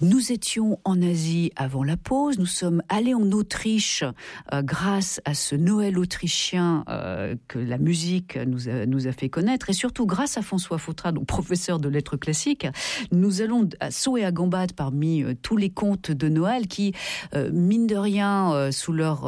Nous étions en Asie avant la pause, nous sommes allés en Autriche grâce à ce Noël autrichien que la musique nous a fait connaître, et surtout grâce à François Fautra, donc professeur de lettres classiques. Nous allons à saut et à gambade parmi tous les contes de Noël qui, mine de rien, sous leurs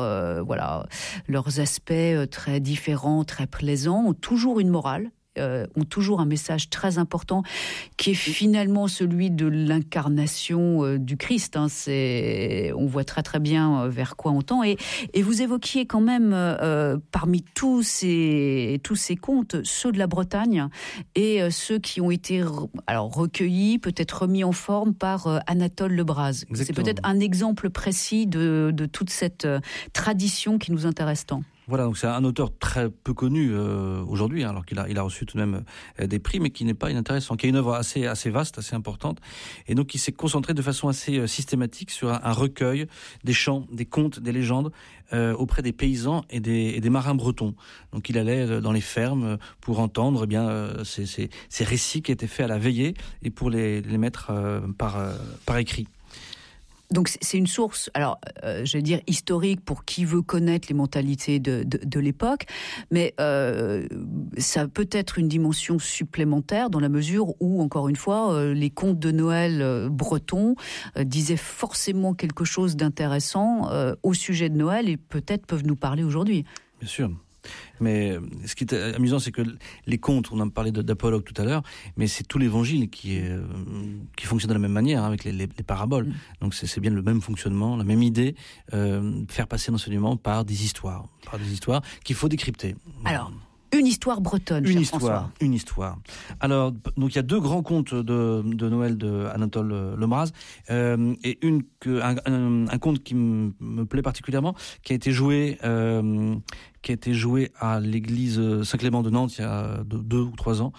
aspects très différents, très plaisants, ont toujours une morale. Ont toujours un message très important qui est finalement celui de l'incarnation du Christ. On voit très très bien vers quoi on tend. Et vous évoquiez quand même parmi tous ces contes, ceux de la Bretagne et ceux qui ont été recueillis, peut-être remis en forme par Anatole Lebras. Exactement. C'est peut-être un exemple précis de toute cette tradition qui nous intéresse tant. Voilà, donc c'est un auteur très peu connu aujourd'hui, alors qu'il a reçu tout de même des prix, mais qui n'est pas inintéressant, qui a une œuvre assez vaste, assez importante, et donc qui s'est concentré de façon assez systématique sur un recueil des chants, des contes, des légendes auprès des paysans et des marins bretons. Donc il allait dans les fermes pour entendre ces récits qui étaient faits à la veillée et pour les mettre par écrit. Donc c'est une source, je vais dire historique pour qui veut connaître les mentalités de l'époque, mais ça peut être une dimension supplémentaire dans la mesure où, encore une fois, les contes de Noël bretons disaient forcément quelque chose d'intéressant au sujet de Noël et peut-être peuvent nous parler aujourd'hui. Bien sûr. Mais ce qui est amusant, c'est que les contes, on en parlait d'Apologue tout à l'heure, mais c'est tout l'évangile qui fonctionne de la même manière, avec les paraboles. Donc c'est bien le même fonctionnement, la même idée, faire passer l'enseignement par des histoires qu'il faut décrypter. Alors, une histoire bretonne, François. Une histoire. Alors, donc il y a deux grands contes de Noël de Anatole Lebras, et un conte qui me plaît particulièrement, qui a été joué à l'église Saint-Clément de Nantes il y a 2 ou 3 ans,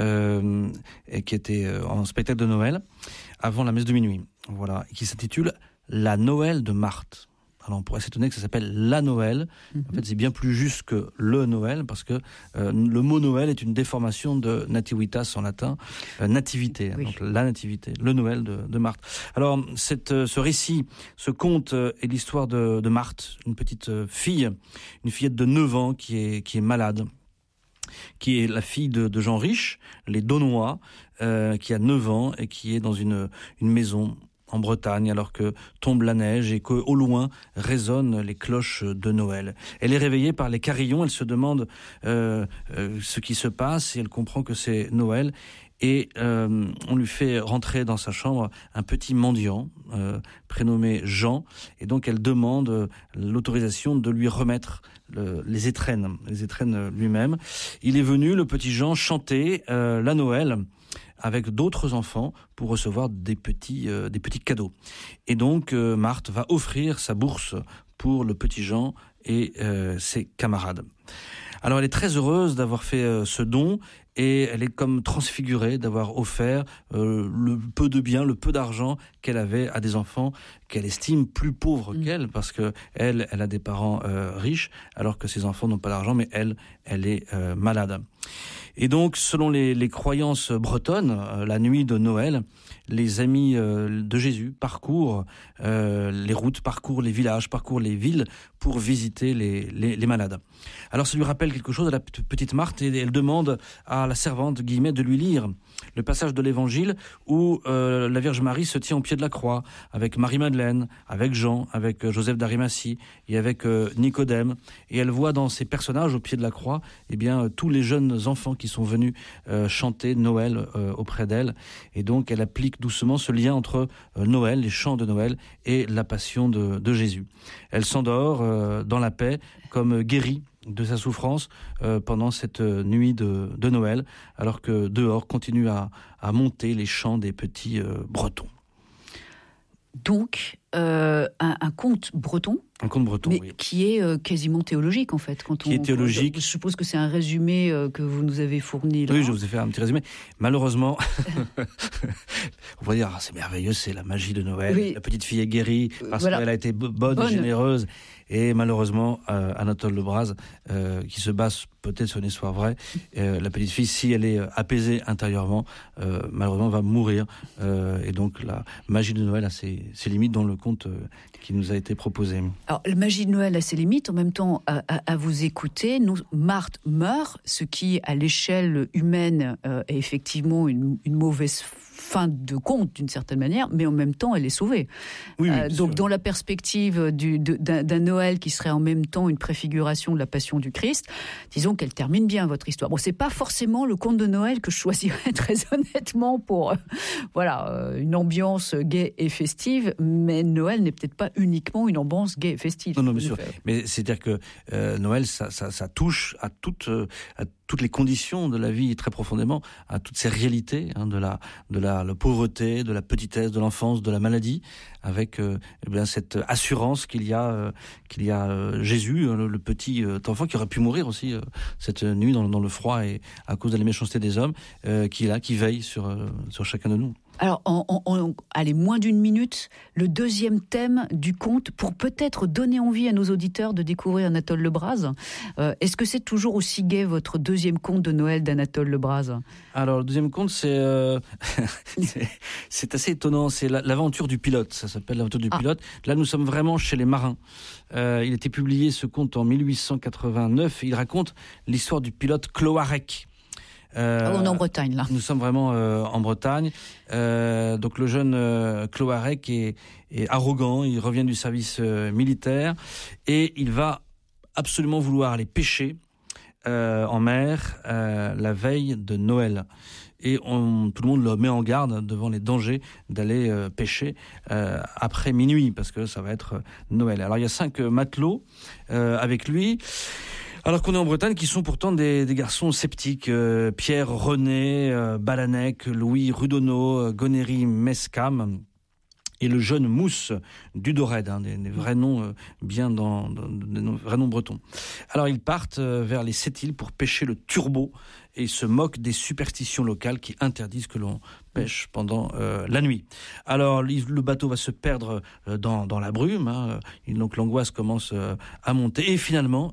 et qui était en spectacle de Noël avant la messe de minuit. Voilà, et qui s'intitule La Noël de Marthe. Alors on pourrait s'étonner que ça s'appelle la Noël. En fait, c'est bien plus juste que le Noël, parce que le mot Noël est une déformation de nativitas en latin, nativité, oui. Donc la nativité, le Noël de Marthe. Alors ce récit, ce conte est l'histoire de Marthe, une petite fille, une fillette de 9 ans qui est malade, qui est la fille de gens riches, les Daunois, qui a 9 ans et qui est dans une maison en Bretagne, alors que tombe la neige et qu'au loin résonnent les cloches de Noël. Elle est réveillée par les carillons, elle se demande ce qui se passe et elle comprend que c'est Noël. Et on lui fait rentrer dans sa chambre un petit mendiant prénommé Jean, et donc elle demande l'autorisation de lui remettre les étrennes lui-même. Il est venu, le petit Jean, chanter la Noël avec d'autres enfants pour recevoir des petits cadeaux. Et donc Marthe va offrir sa bourse pour le petit Jean et ses camarades. Alors elle est très heureuse d'avoir fait ce don, et elle est comme transfigurée d'avoir offert le peu de biens, le peu d'argent qu'elle avait à des enfants qu'elle estime plus pauvres qu'elle, parce que elle a des parents riches, alors que ses enfants n'ont pas d'argent, mais elle est malade. Et donc, selon les croyances bretonnes, la nuit de Noël, les amis de Jésus parcourent les routes, parcourent les villages, parcourent les villes pour visiter les malades. Alors ça lui rappelle quelque chose à la petite Marthe, et elle demande à la servante, guillemets, de lui lire le passage de l'Évangile où la Vierge Marie se tient au pied de la croix, avec Marie-Madeleine, avec Jean, avec Joseph d'Arimathie et avec Nicodème. Et elle voit dans ces personnages au pied de la croix, tous les jeunes enfants qui sont venus chanter Noël auprès d'elle. Et donc elle applique doucement ce lien entre Noël, les chants de Noël, et la passion de Jésus. Elle s'endort dans la paix, comme guérie de sa souffrance pendant cette nuit de Noël, alors que dehors continuent à monter les chants des petits Bretons. Donc, un conte breton. Un conte breton, mais oui. Qui est quasiment théologique, en fait. Qui est théologique. Je suppose que c'est un résumé que vous nous avez fourni là. Oui, je vous ai fait un petit résumé. Malheureusement, On pourrait dire, c'est merveilleux, c'est la magie de Noël. Oui. La petite fille est guérie parce qu'elle a été bonne et généreuse. Et malheureusement, Anatole Lebras, qui se base peut-être sur une histoire vraie, la petite fille, si elle est apaisée intérieurement, malheureusement va mourir. Et donc la magie de Noël a ses limites dans le conte qui nous a été proposé. Alors la magie de Noël a ses limites. En même temps, à vous écouter, Marthe meurt, ce qui à l'échelle humaine est effectivement une mauvaise fin de conte d'une certaine manière, mais en même temps elle est sauvée. Oui, donc dans la perspective d'un Noël qui serait en même temps une préfiguration de la Passion du Christ, disons qu'elle termine bien votre histoire. Bon, c'est pas forcément le conte de Noël que je choisirais très honnêtement pour une ambiance gaie et festive, mais Noël n'est peut-être pas uniquement une ambiance gaie et festive. Non, bien sûr. Mais c'est-à-dire que Noël, ça touche à toutes les conditions de la vie très profondément, à toutes ces réalités de la pauvreté, de la petitesse, de l'enfance, de la maladie, avec cette assurance qu'il y a Jésus, le petit enfant qui aurait pu mourir aussi cette nuit dans le froid et à cause de la méchanceté des hommes, qui est là, qui veille sur chacun de nous. Alors, allez, moins d'une minute, le deuxième thème du conte, pour peut-être donner envie à nos auditeurs de découvrir Anatole Lebras. Est-ce que c'est toujours aussi gai, votre deuxième conte de Noël d'Anatole Lebras ? Alors, le deuxième conte, c'est assez étonnant. C'est l'aventure du pilote. Ça s'appelle l'aventure du pilote. Là, nous sommes vraiment chez les marins. Il a été publié, ce conte, en 1889. Il raconte l'histoire du pilote Cloarec. On est en Bretagne, là. Nous sommes vraiment en Bretagne. Donc le jeune Cloarec est arrogant, il revient du service militaire et il va absolument vouloir aller pêcher en mer la veille de Noël. Et tout le monde le met en garde devant les dangers d'aller pêcher après minuit, parce que ça va être Noël. Alors il y a 5 matelots avec lui. Alors qu'on est en Bretagne, qui sont pourtant des garçons sceptiques. Pierre René, Balanec, Louis Rudonneau, Gonéry Mescam et le jeune Mousse Dudored, des vrais noms bien des vrais noms bretons. Alors ils partent vers les 7 îles pour pêcher le turbo et se moquent des superstitions locales qui interdisent que l'on pêche pendant la nuit. Alors le bateau va se perdre dans la brume, donc l'angoisse commence à monter et finalement,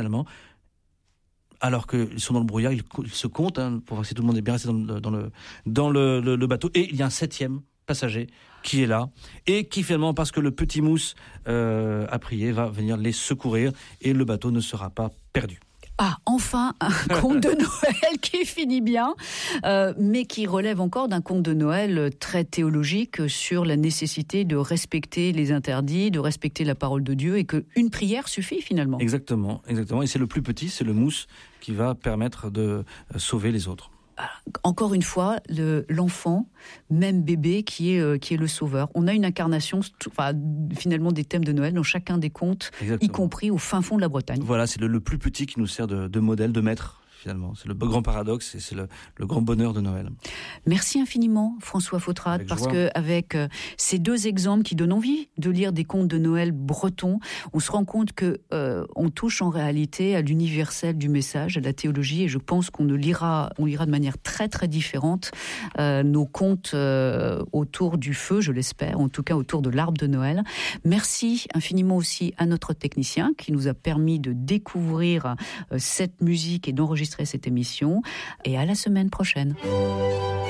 alors qu'ils sont dans le brouillard, ils se comptent pour voir si tout le monde est bien resté dans le bateau. Et il y a un 7e passager qui est là et qui finalement, parce que le petit Mousse a prié, va venir les secourir et le bateau ne sera pas perdu. Ah, enfin, un conte de Noël qui finit bien, mais qui relève encore d'un conte de Noël très théologique sur la nécessité de respecter les interdits, de respecter la parole de Dieu, et qu'une prière suffit finalement. Exactement. Et c'est le plus petit, c'est le Mousse, qui va permettre de sauver les autres. Encore une fois, l'enfant, même bébé, qui est le sauveur. On a une incarnation, finalement, des thèmes de Noël dans chacun des contes, Exactement. Y compris au fin fond de la Bretagne. Voilà, c'est le plus petit qui nous sert de modèle, de maître. Finalement, c'est le grand paradoxe et c'est le grand bonheur de Noël. Merci infiniment, François Fautrade, parce qu'avec ces 2 exemples qui donnent envie de lire des contes de Noël bretons, on se rend compte qu'on touche en réalité à l'universel du message, à la théologie, et je pense qu'on lira de manière très très différente nos contes autour du feu, je l'espère, en tout cas autour de l'arbre de Noël. Merci infiniment aussi à notre technicien qui nous a permis de découvrir cette musique et d'enregistrer cette émission, et à la semaine prochaine.